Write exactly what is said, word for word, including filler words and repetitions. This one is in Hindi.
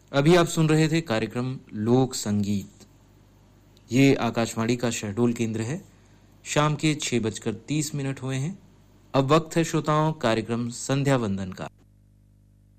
अभी आप सुन रहे थे कार्यक्रम लोक संगीत। ये आकाशवाणी का शहडोल केंद्र है। शाम के छह बजकर तीस मिनट हुए हैं। अब वक्त है श्रोताओं कार्यक्रम संध्या वंदन का।